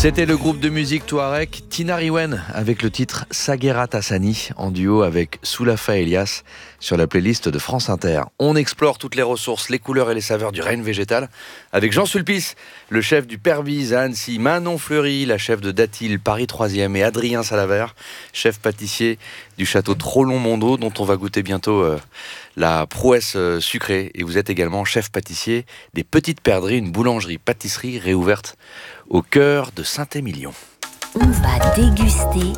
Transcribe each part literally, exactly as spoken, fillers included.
C'était le groupe de musique touareg Tinariwen avec le titre Saguera Tassani en duo avec Soulafa Elias sur la playlist de France Inter. On explore toutes les ressources, les couleurs et les saveurs du règne végétal avec Jean Sulpice, le chef du Perviz à Annecy, Manon Fleury, la chef de Datil Paris troisième et Adrien Salavert, chef pâtissier du château Trollon-Mondo dont on va goûter bientôt euh, la prouesse euh, sucrée. Et vous êtes également chef pâtissier des Petites Perdrix, une boulangerie-pâtisserie réouverte au cœur de Saint-Émilion. On va déguster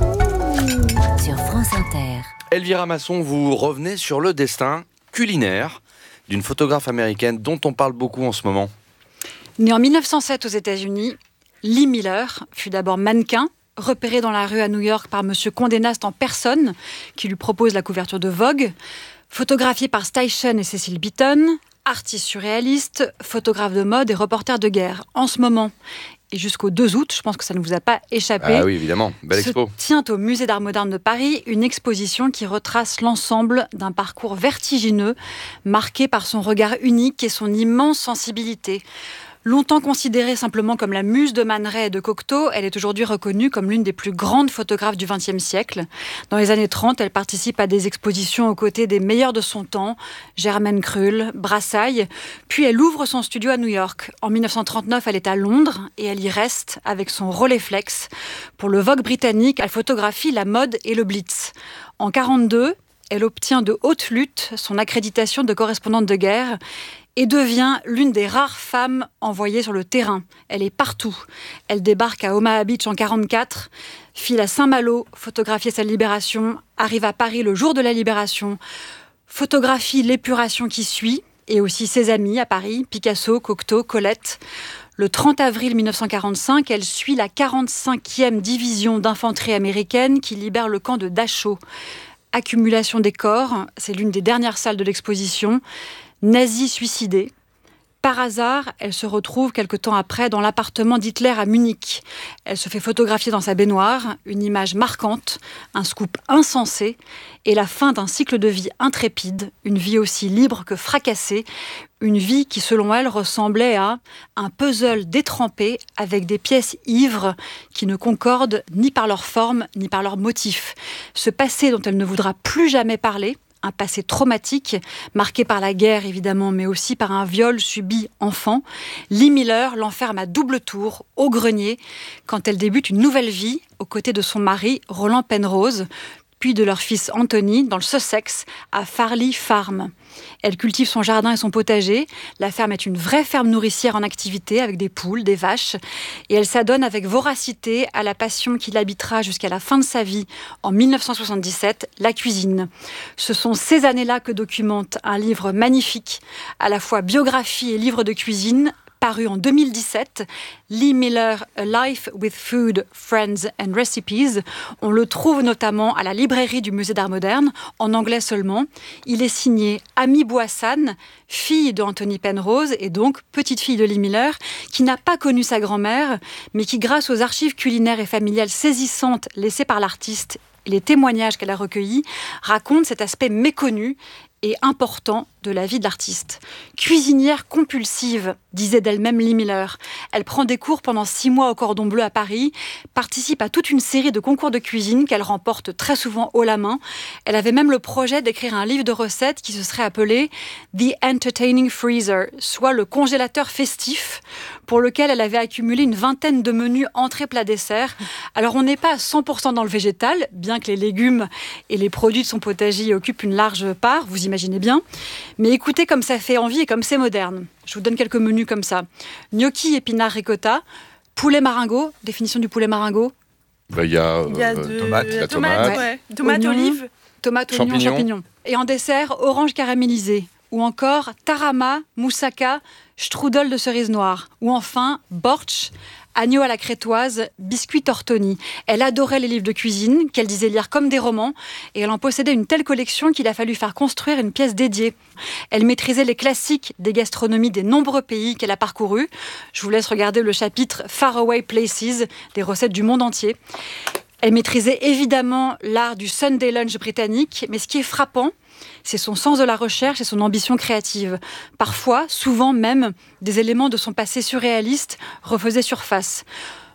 sur France Inter. Elvira Masson, vous revenez sur le destin culinaire d'une photographe américaine dont on parle beaucoup en ce moment. Née en mille neuf cent sept aux États-Unis, Lee Miller fut d'abord mannequin, repéré dans la rue à New York par Monsieur Condé Nast en personne, qui lui propose la couverture de Vogue, photographiée par Steichen et Cecil Beaton, artiste surréaliste, photographe de mode et reporter de guerre. En ce moment, et jusqu'au deux août, je pense que ça ne vous a pas échappé. Ah oui, évidemment, belle expo. Se tient au Musée d'Art Moderne de Paris une exposition qui retrace l'ensemble d'un parcours vertigineux, marqué par son regard unique et son immense sensibilité. Longtemps considérée simplement comme la muse de Man Ray et de Cocteau, elle est aujourd'hui reconnue comme l'une des plus grandes photographes du vingtième siècle. Dans les années trente, elle participe à des expositions aux côtés des meilleurs de son temps, Germaine Krull, Brassailles, puis elle ouvre son studio à New York. En mille neuf cent trente-neuf, elle est à Londres et elle y reste avec son Rolleiflex. Pour le Vogue britannique, elle photographie la mode et le Blitz. En mille neuf cent quarante-deux, elle obtient de haute lutte son accréditation de correspondante de guerre et devient l'une des rares femmes envoyées sur le terrain. Elle est partout. Elle débarque à Omaha Beach en mille neuf cent quarante-quatre, file à Saint-Malo, photographier sa libération, arrive à Paris le jour de la libération, photographie l'épuration qui suit, et aussi ses amis à Paris, Picasso, Cocteau, Colette. Le trente avril mille neuf cent quarante-cinq, elle suit la quarante-cinquième division d'infanterie américaine qui libère le camp de Dachau. Accumulation des corps, c'est l'une des dernières salles de l'exposition. Nazie suicidée. Par hasard, elle se retrouve quelque temps après dans l'appartement d'Hitler à Munich. Elle se fait photographier dans sa baignoire, une image marquante, un scoop insensé et la fin d'un cycle de vie intrépide, une vie aussi libre que fracassée, une vie qui, selon elle, ressemblait à un puzzle détrempé avec des pièces ivres qui ne concordent ni par leur forme ni par leur motif. Ce passé dont elle ne voudra plus jamais parler, un passé traumatique, marqué par la guerre évidemment, mais aussi par un viol subi enfant. Lee Miller l'enferme à double tour, au grenier, quand elle débute une nouvelle vie aux côtés de son mari, Roland Penrose, puis de leur fils Anthony, dans le Sussex, à Farley Farm. Elle cultive son jardin et son potager. La ferme est une vraie ferme nourricière en activité, avec des poules, des vaches. Et elle s'adonne avec voracité à la passion qui l'habitera jusqu'à la fin de sa vie, en mille neuf cent soixante-dix-sept, la cuisine. Ce sont ces années-là que documente un livre magnifique, à la fois biographie et livre de cuisine, paru en deux mille dix-sept, Lee Miller, A Life with Food, Friends and Recipes. On le trouve notamment à la librairie du Musée d'Art Moderne, en anglais seulement. Il est signé Amy Boissan, fille de Anthony Penrose et donc petite-fille de Lee Miller, qui n'a pas connu sa grand-mère, mais qui, grâce aux archives culinaires et familiales saisissantes laissées par l'artiste et les témoignages qu'elle a recueillis, raconte cet aspect méconnu et important de la vie de l'artiste. Cuisinière compulsive, disait d'elle-même Lee Miller. Elle prend des cours pendant six mois au Cordon Bleu à Paris, participe à toute une série de concours de cuisine qu'elle remporte très souvent haut la main. Elle avait même le projet d'écrire un livre de recettes qui se serait appelé The Entertaining Freezer, soit le congélateur festif, pour lequel elle avait accumulé une vingtaine de menus entrées, plats, desserts. Alors on n'est pas à cent pour cent dans le végétal, bien que les légumes et les produits de son potager y occupent une large part, vous imaginez bien. Mais écoutez comme ça fait envie et comme c'est moderne. Je vous donne quelques menus comme ça. Gnocchi, épinards, ricotta. Poulet maringot. Définition du poulet maringot. Bah, y a, euh, Il y a de... tomate, la la tomate, tomate. ouais. Tomate, Oignon, olive. Tomate, oignon, Champignons. champignons. Et en dessert, orange caramélisée. Ou encore tarama, moussaka, strudel de cerise noire. Ou enfin, bortsch, agneau à la crétoise, biscuit tortoni. Elle adorait les livres de cuisine, qu'elle disait lire comme des romans, et elle en possédait une telle collection qu'il a fallu faire construire une pièce dédiée. Elle maîtrisait les classiques des gastronomies des nombreux pays qu'elle a parcourus. Je vous laisse regarder le chapitre Faraway Places, des recettes du monde entier. Elle maîtrisait évidemment l'art du Sunday lunch britannique, mais ce qui est frappant, c'est son sens de la recherche et son ambition créative. Parfois, souvent même, des éléments de son passé surréaliste refaisaient surface.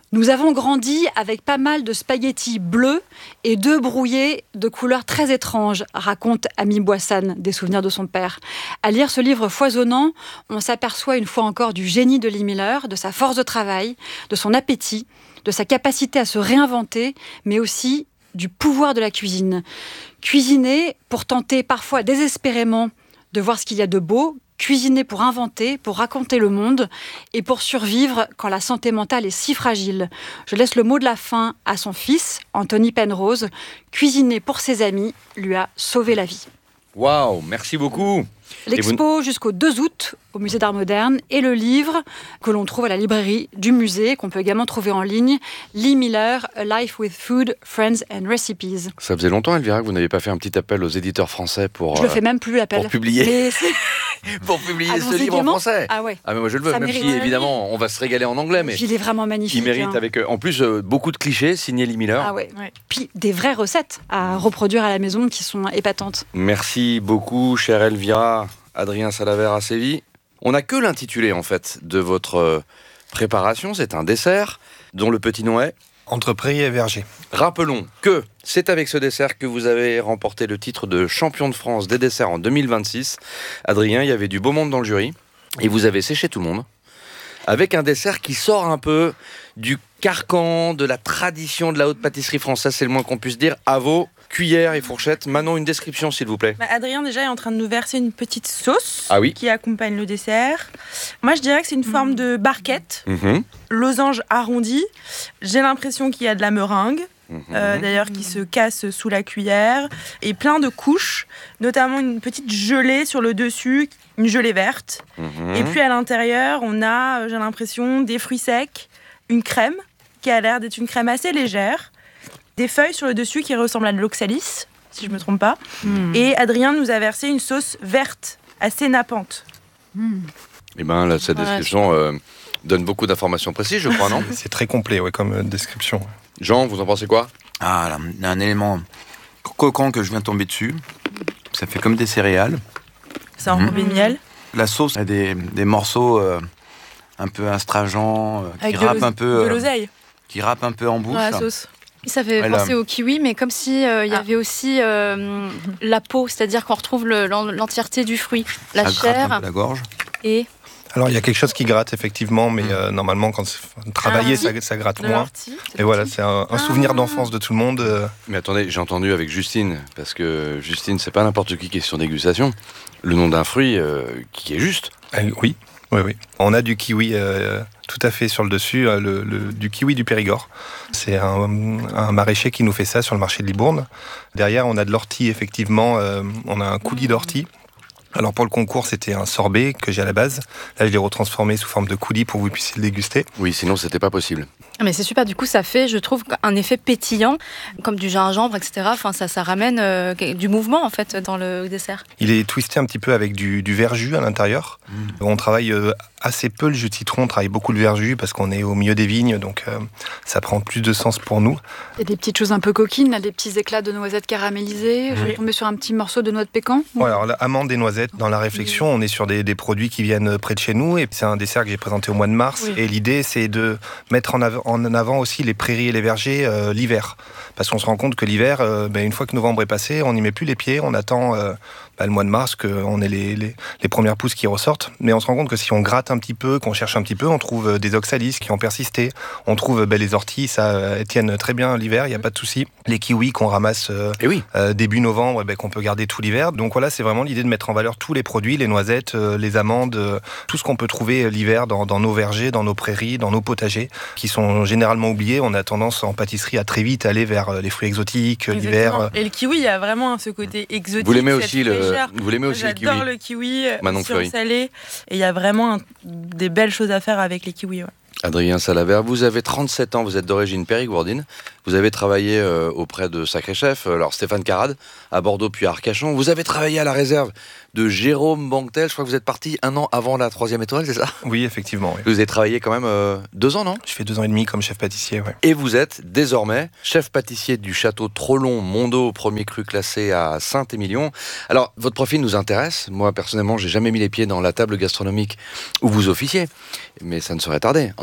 Nous avons grandi avec pas mal de spaghettis bleus et d'œufs brouillés de couleurs très étranges, raconte Ami Boissane des souvenirs de son père. À lire ce livre foisonnant, on s'aperçoit une fois encore du génie de Lee Miller, de sa force de travail, de son appétit, de sa capacité à se réinventer, mais aussi du pouvoir de la cuisine. Cuisiner pour tenter parfois désespérément de voir ce qu'il y a de beau, cuisiner pour inventer, pour raconter le monde et pour survivre quand la santé mentale est si fragile. Je laisse le mot de la fin à son fils, Anthony Penrose. Cuisiner pour ses amis lui a sauvé la vie. Waouh, merci beaucoup. L'expo vous... jusqu'au deux août au Musée d'Art Moderne et le livre que l'on trouve à la librairie du musée, qu'on peut également trouver en ligne, Lee Miller, A Life with Food, Friends and Recipes. Ça faisait longtemps, Elvira, que vous n'avez pas fait un petit appel aux éditeurs français pour... Je le fais même plus, l'appel. Pour publier, pour publier ce livre en français. Ah ouais. Ah mais moi je le veux, Ça même mérite. si évidemment on va se régaler en anglais, mais il est vraiment magnifique. il mérite hein. avec euh, en plus euh, beaucoup de clichés, signé Lee Miller. Ah ouais. Ouais. Puis des vraies recettes à reproduire à la maison qui sont épatantes. Merci beaucoup, chère Elvira. Adrien Salaver à Séville. On n'a que l'intitulé en fait de votre euh, préparation, c'est un dessert dont le petit nom est Entre prairies et vergers. Rappelons que c'est avec ce dessert que vous avez remporté le titre de champion de France des desserts en deux mille vingt-six. Adrien, il y avait du beau monde dans le jury et vous avez séché tout le monde avec un dessert qui sort un peu du carcan de la tradition de la haute pâtisserie française, c'est le moins qu'on puisse dire. À vos cuillères et fourchettes. Manon, une description s'il vous plaît. Bah, Adrien déjà est en train de nous verser une petite sauce Ah oui. qui accompagne le dessert. Moi je dirais que c'est une forme de barquette, Mmh. losange arrondi. J'ai l'impression qu'il y a de la meringue. Mmh. Euh, d'ailleurs qui se casse sous la cuillère et plein de couches, notamment une petite gelée sur le dessus, une gelée verte. Mmh. Et puis à l'intérieur, on a, euh, j'ai l'impression, des fruits secs, une crème qui a l'air d'être une crème assez légère, des feuilles sur le dessus qui ressemblent à de l'oxalis, si je me trompe pas. Mmh. Et Adrien nous a versé une sauce verte, assez nappante. Eh bien, là, cette Ouais, description euh, donne beaucoup d'informations précises, je crois, non? C'est très complet, ouais, comme euh, description. Jean, vous en pensez quoi? Ah, là, il y a un élément croquant que je viens de tomber dessus. Ça fait comme des céréales. C'est enrobé de miel. La sauce a des, des morceaux euh, un peu astringents, euh, qui Avec de râpent l'ose- un peu, de euh, l'oseille qui râpent un peu en bouche. dans la sauce. Ça fait Voilà. penser au kiwi, mais comme si euh, il y Ah. avait aussi euh, la peau, c'est-à-dire qu'on retrouve le- l'en- l'entièreté du fruit, la Ça gratte un chair peu la gorge. et Alors, il y a quelque chose qui gratte, effectivement, mais euh, normalement, quand c'est travaillé, ça, ça gratte de moins. l'ortie. Et voilà, c'est un, un souvenir d'enfance de tout le monde. euh. Mais attendez, j'ai entendu avec Justine, parce que Justine, c'est pas n'importe qui question dégustation, le nom d'un fruit euh, qui est juste. Elle- oui, oui, oui. On a du kiwi euh, tout à fait sur le dessus, euh, le, le- du kiwi du Périgord. C'est un, un maraîcher qui nous fait ça sur le marché de Libourne. Derrière, on a de l'ortie, effectivement. euh, on a un coulis d'ortie. Alors pour le concours, c'était un sorbet que j'ai à la base. Là, je l'ai retransformé sous forme de coulis pour que vous puissiez le déguster. Oui, sinon, c'était pas possible. mais c'est super. Du coup, ça fait, je trouve, un effet pétillant, comme du gingembre, et cetera. Enfin, ça, ça ramène euh, du mouvement en fait dans le dessert. Il est twisté un petit peu avec du, du verjus à l'intérieur. On travaille euh, assez peu le jus de citron, on travaille beaucoup le verjus parce qu'on est au milieu des vignes, donc euh, ça prend plus de sens pour nous. Il y a des petites choses un peu coquines, là, des petits éclats de noisettes caramélisées. Je vais tomber sur un petit morceau de noix de pécan. Ouais, alors la amande et noisettes, dans la réflexion, on est sur des, des produits qui viennent près de chez nous et c'est un dessert que j'ai présenté au mois de mars. Oui. Et l'idée, c'est de mettre en, av- en avant aussi les prairies et les vergers euh, l'hiver. Parce qu'on se rend compte que l'hiver, euh, ben, une fois que novembre est passé, on n'y met plus les pieds, on attend euh, ben, le mois de mars qu'on ait les, les, les premières pousses qui ressortent. Mais on se rend compte que si on gratte un petit peu, qu'on cherche un petit peu, on trouve euh, des oxalis qui ont persisté. On trouve ben, les orties, ça euh, tiennent très bien l'hiver, il n'y a pas de souci. Les kiwis qu'on ramasse euh, Et oui, euh, début novembre, eh ben, qu'on peut garder tout l'hiver. Donc voilà, c'est vraiment l'idée de mettre en valeur tous les produits, les noisettes, euh, les amandes, euh, tout ce qu'on peut trouver euh, l'hiver dans, dans nos vergers, dans nos prairies, dans nos potagers, qui sont généralement oubliés. On a tendance en pâtisserie à très vite aller vers euh, les fruits exotiques, euh, l'hiver. Exactement. Et le kiwi, il y a vraiment ce côté exotique. vous l'aimez cette aussi, le, fraîcheur. vous l'aimez aussi le kiwi. J'adore le kiwi, Manon sur Fleury. salé. Et il y a vraiment un- des belles choses à faire avec les kiwis. Ouais. Adrien Salaver, vous avez trente-sept ans, vous êtes d'origine périgourdine. Vous avez travaillé euh, auprès de Sacré Chef, alors Stéphane Carrade, à Bordeaux puis à Arcachon. Vous avez travaillé à la réserve de Jérôme Banquetel. Je crois que vous êtes parti un an avant la troisième étoile, c'est ça? Oui, effectivement. Oui. Vous avez travaillé quand même euh, deux ans, non? Je fais deux ans et demi comme chef pâtissier. Ouais. Et vous êtes désormais chef pâtissier du château Trollon-Mondo, premier cru classé à Saint-Émilion. Alors, votre profil nous intéresse. Moi, personnellement, j'ai jamais mis les pieds dans la table gastronomique où vous officiez. Mais ça ne saurait tarder. En tout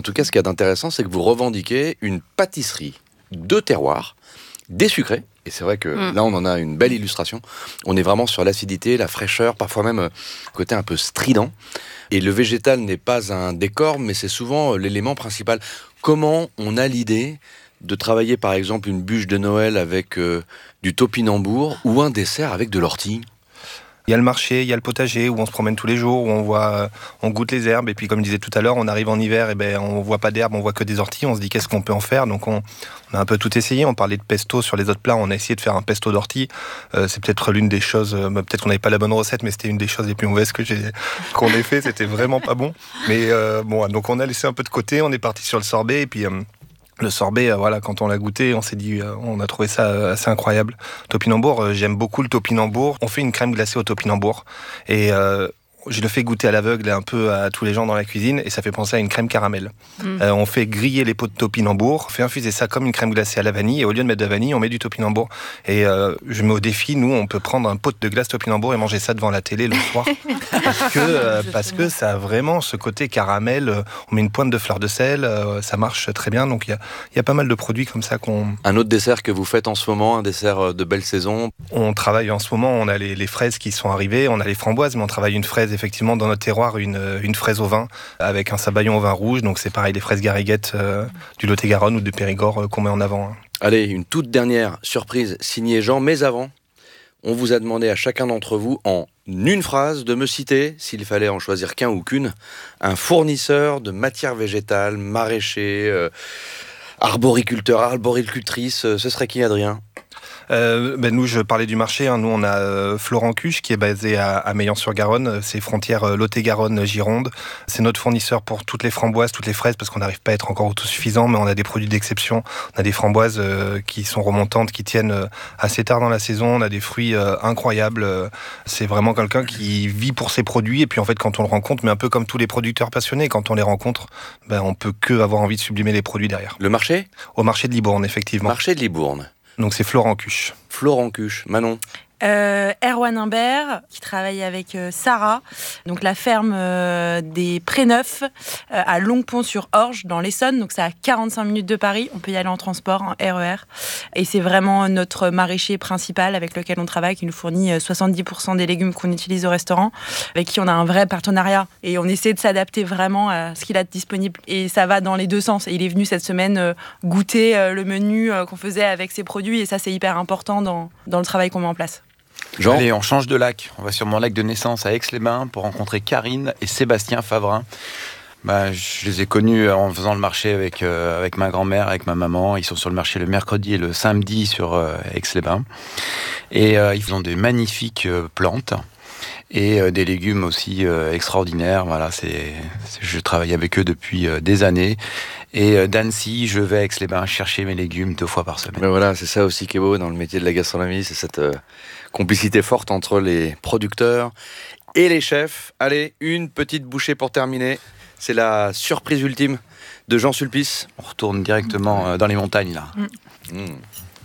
tout cas, ce qu'il y a d'intéressant, c'est que vous revendiquez une pâtisserie de terroir, des sucrés. Et c'est vrai que mmh. là, on en a une belle illustration. On est vraiment sur l'acidité, la fraîcheur, parfois même un côté un peu strident. Et le végétal n'est pas un décor, mais c'est souvent l'élément principal. Comment on a l'idée de travailler, par exemple, une bûche de Noël avec euh, du topinambour ou un dessert avec de l'ortie ? Il y a le marché, il y a le potager où on se promène tous les jours, où on voit, on goûte les herbes. Et puis, comme je disais tout à l'heure, on arrive en hiver et ben on voit pas d'herbes, on voit que des orties. On se dit qu'est-ce qu'on peut en faire. Donc, on, on a un peu tout essayé. On parlait de pesto sur les autres plats. On a essayé de faire un pesto d'ortie. Euh, c'est peut-être l'une des choses. Euh, peut-être qu'on n'avait pas la bonne recette, mais c'était une des choses les plus mauvaises que j'ai qu'on ait fait. C'était vraiment pas bon. Mais euh, bon, donc on a laissé un peu de côté. On est parti sur le sorbet et puis. Euh, Le sorbet, euh, voilà, quand on l'a goûté, on s'est dit, euh, on a trouvé ça euh, assez incroyable. Topinambour, euh, j'aime beaucoup le topinambour. On fait une crème glacée au topinambour et euh, je le fais goûter à l'aveugle un peu à tous les gens dans la cuisine et ça fait penser à une crème caramel. Mmh. Euh, on fait griller les pots de topinambour, on fait infuser ça comme une crème glacée à la vanille et au lieu de mettre de la vanille, on met du topinambour. Et euh, je mets au défi, nous, on peut prendre un pot de glace topinambour et manger ça devant la télé le soir parce que euh, parce que ça a vraiment ce côté caramel. Euh, on met une pointe de fleur de sel, euh, ça marche très bien. Donc il y a il y a pas mal de produits comme ça qu'on. Un autre dessert que vous faites en ce moment, un dessert de belle saison. On travaille en ce moment, on a les, les fraises qui sont arrivées, on a les framboises, mais on travaille une fraise effectivement dans notre terroir, une, une fraise au vin avec un sabayon au vin rouge. Donc c'est pareil, les fraises gariguettes euh, du Lot-et-Garonne ou du Périgord euh, qu'on met en avant. Hein. Allez, une toute dernière surprise signée Jean, mais avant, on vous a demandé à chacun d'entre vous en une phrase de me citer, s'il fallait en choisir qu'un ou qu'une, un fournisseur de matières végétales, maraîcher, euh, arboriculteur, arboricultrice, euh, ce serait qui, Adrien ? Euh, ben nous, je parlais du marché. Hein. Nous, on a euh, Florent Cuche qui est basé à, à Meillan-sur-Garonne. C'est frontière euh, Lot-et-Garonne-Gironde. C'est notre fournisseur pour toutes les framboises, toutes les fraises, parce qu'on n'arrive pas à être encore autosuffisant, mais on a des produits d'exception. On a des framboises euh, qui sont remontantes, qui tiennent euh, assez tard dans la saison. On a des fruits euh, incroyables. C'est vraiment quelqu'un qui vit pour ses produits. Et puis, en fait, quand on le rencontre, mais un peu comme tous les producteurs passionnés, quand on les rencontre, ben, on peut que avoir envie de sublimer les produits derrière. Le marché ? Au marché de Libourne, effectivement. Marché de Libourne. Donc c'est Florent Cuche. Florent Cuche. Manon. Euh, Erwan Imbert, qui travaille avec euh, Sarah, donc la ferme euh, des Préneufs euh, à Longpont-sur-Orge, dans l'Essonne. Donc c'est à quarante-cinq minutes de Paris. On peut y aller en transport, en R E R. Et c'est vraiment notre maraîcher principal avec lequel on travaille, qui nous fournit soixante-dix pour cent des légumes qu'on utilise au restaurant, avec qui on a un vrai partenariat. Et on essaie de s'adapter vraiment à ce qu'il a de disponible. Et ça va dans les deux sens. Et il est venu cette semaine euh, goûter euh, le menu euh, qu'on faisait avec ses produits. Et ça, c'est hyper important dans, dans le travail qu'on met en place. Jean. Allez, on change de lac. On va sur mon lac de naissance à Aix-les-Bains pour rencontrer Karine et Sébastien Favrin. Bah, je les ai connus en faisant le marché avec, euh, avec ma grand-mère, avec ma maman. Ils sont sur le marché le mercredi et le samedi sur euh, Aix-les-Bains. Et euh, ils ont des magnifiques euh, plantes et euh, des légumes aussi euh, extraordinaires. Voilà, c'est, c'est, je travaille avec eux depuis euh, des années. Et euh, d'Annecy, je vais à Aix-les-Bains chercher mes légumes deux fois par semaine. Mais voilà, c'est ça aussi qui est beau dans le métier de la gastronomie, c'est cette euh, complicité forte entre les producteurs et les chefs. Allez, une petite bouchée pour terminer. C'est la surprise ultime de Jean Sulpice. On retourne directement euh, dans les montagnes, là. Mmh. Mmh.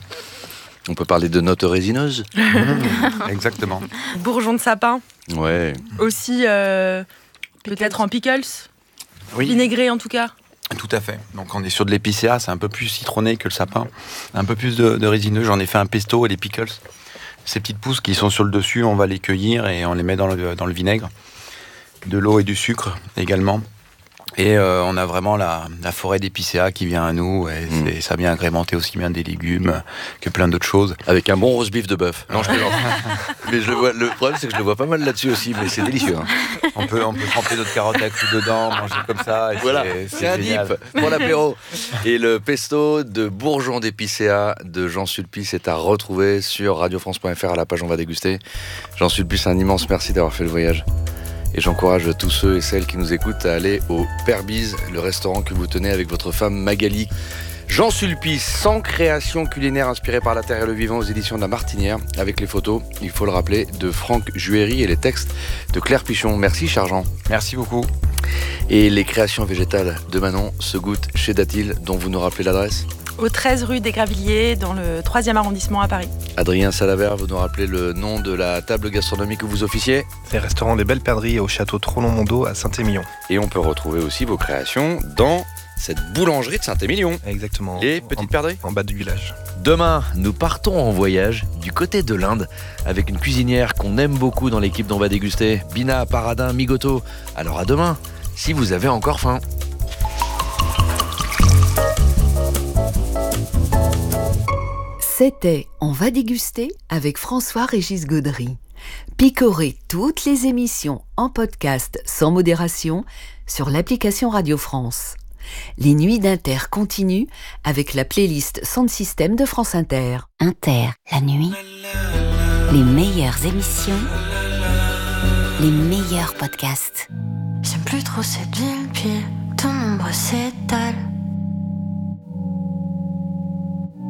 On peut parler de notes résineuses. Mmh, exactement. Bourgeons de sapin. Ouais. Aussi, euh, peut-être en pickles. Oui. Vinaigré, en tout cas. Tout à fait. Donc on est sur de l'épicéa, c'est un peu plus citronné que le sapin. Un peu plus de, de résineux. J'en ai fait un pesto et les pickles. Ces petites pousses qui sont sur le dessus, on va les cueillir et on les met dans le, dans le vinaigre. De l'eau et du sucre également. Et euh, on a vraiment la, la forêt d'épicéa qui vient à nous. Et mmh. c'est, ça vient agrémenter aussi bien des légumes que plein d'autres choses. Avec un bon roast beef de bœuf. Non, je plaisante. Mais je le, vois, le problème, c'est que je le vois pas mal là-dessus aussi. Mais c'est délicieux. Hein. On peut, on peut tremper notre carotte à coups dedans, manger comme ça. Et voilà, c'est, c'est, c'est un génial. dip pour l'apéro. Et le pesto de bourgeons d'épicéa de Jean Sulpice est à retrouver sur radio france point f r à la page On va déguster. Jean Sulpice, un immense merci d'avoir fait le voyage. Et j'encourage tous ceux et celles qui nous écoutent à aller au Père Bise, le restaurant que vous tenez avec votre femme Magali. Jean Sulpice, cent créations culinaires inspirées par la terre et le vivant aux éditions de La Martinière, avec les photos, il faut le rappeler, de Franck Juéry et les textes de Claire Pichon. Merci cher Jean. Merci beaucoup. Et les créations végétales de Manon se goûtent chez Datil, dont vous nous rappelez l'adresse ? Au treize rue des Gravilliers, dans le troisième arrondissement à Paris. Adrien Salavert, vous nous rappelez le nom de la table gastronomique où vous officiez ? C'est le restaurant des Belles Perdrix au château Trollon-Mondo à Saint-Émilion. Et on peut retrouver aussi vos créations dans cette boulangerie de Saint-Émilion. Exactement. Les petites en, perdrix. En bas du village. Demain, nous partons en voyage du côté de l'Inde avec une cuisinière qu'on aime beaucoup dans l'équipe d'On va déguster, Bina Paradin Migoto. Alors à demain, si vous avez encore faim. C'était On va déguster avec François-Régis Gaudry. Picorez toutes les émissions en podcast sans modération sur l'application Radio France. Les nuits d'Inter continuent avec la playlist Sound System de France Inter. Inter, la nuit, les meilleures émissions, les meilleurs podcasts. J'aime plus trop cette ville, puis ton ombre s'étale.